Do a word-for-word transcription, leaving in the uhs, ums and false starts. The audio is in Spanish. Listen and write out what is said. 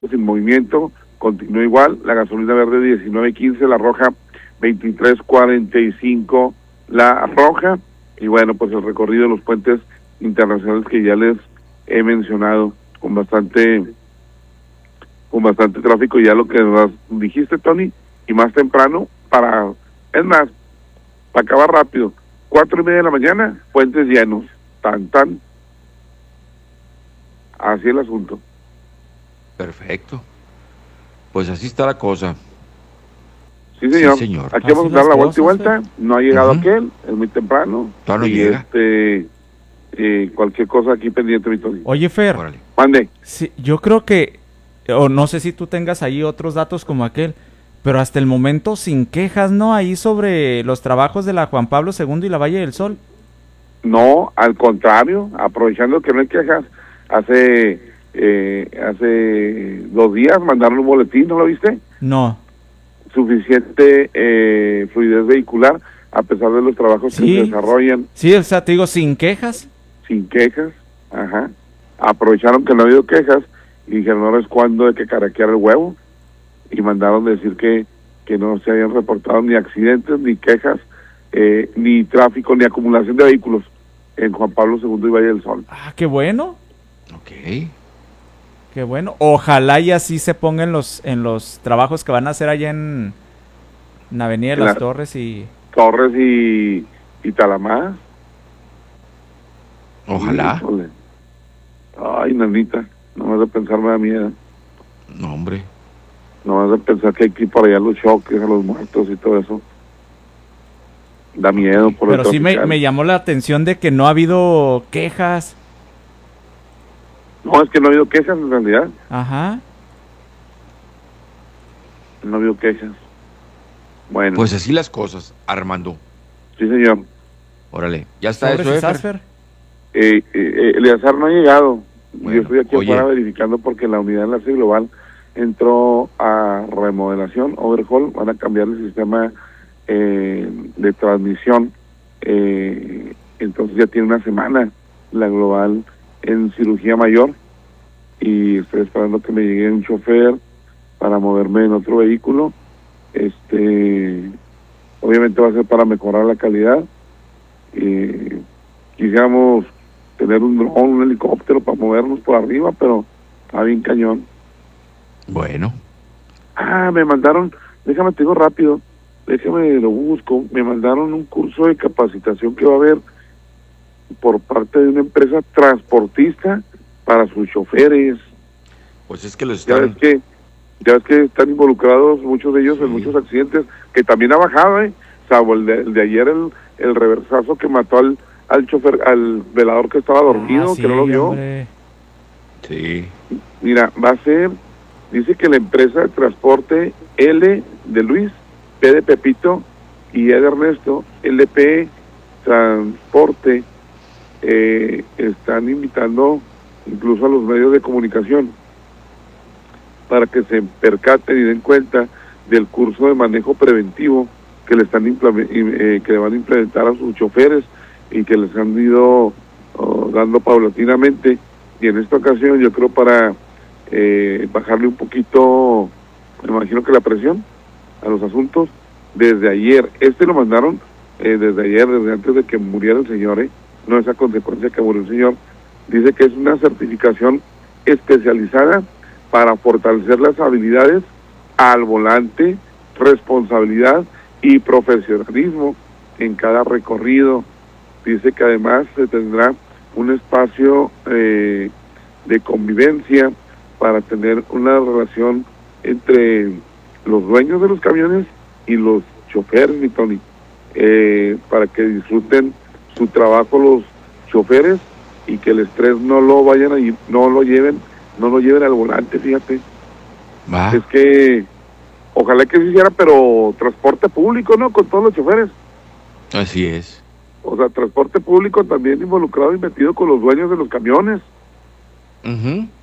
sin movimiento, continúa igual, la gasolina verde diecinueve quince, la roja veintitrés cuarenta y cinco, la roja, y bueno, pues el recorrido de los puentes internacionales que ya les he mencionado, con bastante con bastante tráfico, ya lo que nos dijiste, Tony, y más temprano, para, es más, para acabar rápido, cuatro y media de la mañana, puentes llenos, tan tan, así el asunto. Perfecto. Pues así está la cosa. Sí, señor. Sí, señor. Aquí vamos a dar la vuelta y vuelta. No ha llegado uh-huh. aquel, es muy temprano. Todavía no y llega. este, eh, cualquier cosa aquí pendiente, mi Tony. Oye, Fer. Órale. Mande. Sí, yo creo que, o no sé si tú tengas ahí otros datos como aquel, pero hasta el momento sin quejas, ¿no? Ahí sobre los trabajos de la Juan Pablo segundo y la Valle del Sol. No, al contrario, aprovechando que no hay quejas, hace eh, hace dos días mandaron un boletín, ¿no lo viste? No. Suficiente eh, fluidez vehicular a pesar de los trabajos sí, que se desarrollan. Sí, o sea, te digo, sin quejas. Sin quejas, ajá. Aprovecharon que no ha habido quejas y dijeron, ahora es cuando hay que caraquear el huevo, y mandaron decir que, que no se habían reportado ni accidentes, ni quejas, eh, ni tráfico, ni acumulación de vehículos en Juan Pablo segundo y Valle del Sol. Ah, qué bueno. Ok. Qué bueno. Ojalá y así se ponga en los, en los trabajos que van a hacer allá en, en Avenida de las la, Torres y... Torres y, y Talamás. Ojalá. Híjole. Ay, nanita, no me has de pensar, me da miedo. No, hombre. No me has de pensar que hay que ir para allá los choques, a los muertos y todo eso. Da miedo por Pero el sí me, me llamó la atención de que no ha habido quejas. No, es que no ha habido quejas en realidad. Ajá. No ha habido quejas. Bueno. Pues así las cosas, Armando. Sí, señor. Órale, ya está eso, César. Eh, eh, Eleazar no ha llegado. Bueno, yo estoy aquí oye. afuera verificando porque la unidad de enlace global entró a remodelación, overhaul, van a cambiar el sistema eh, de transmisión. Eh, entonces ya tiene una semana la global en cirugía mayor y estoy esperando que me llegue un chofer para moverme en otro vehículo. Este, obviamente va a ser para mejorar la calidad. Eh, quisiéramos tener un dron, un helicóptero para movernos por arriba, pero está bien cañón. Bueno. Ah, me mandaron, déjame te digo rápido, déjame lo busco, me mandaron un curso de capacitación que va a haber por parte de una empresa transportista para sus choferes. Pues es que los están... Ya ves que, ya ves que están involucrados muchos de ellos sí. en muchos accidentes, que también ha bajado, ¿eh? Salvo el de, el de ayer, el, el reversazo que mató al, al chofer, al velador que estaba dormido, ah, sí, que no lo vio. Hombre. Sí. Mira, va a ser, dice que la empresa de transporte L de Luis, P de Pepito y E de Ernesto, L P Transporte, eh, están invitando incluso a los medios de comunicación para que se percaten y den cuenta del curso de manejo preventivo que le están eh, que le van a implementar a sus choferes y que les han ido oh, dando paulatinamente, y en esta ocasión yo creo para eh, bajarle un poquito, me imagino que la presión a los asuntos. Desde ayer, este lo mandaron eh, desde ayer, desde antes de que muriera el señor, eh, no esa consecuencia que murió el señor. Dice que es una certificación especializada para fortalecer las habilidades al volante, responsabilidad y profesionalismo en cada recorrido. Dice que además se tendrá un espacio eh, de convivencia para tener una relación entre los dueños de los camiones y los choferes, mi Tony, eh, para que disfruten su trabajo los choferes y que el estrés no lo vayan a ir, no lo lleven, no lo lleven al volante, fíjate. Va. Es que ojalá que se hiciera, pero transporte público, ¿no? Con todos los choferes. Así es. O sea, transporte público también involucrado y metido con los dueños de los camiones. Uh-huh.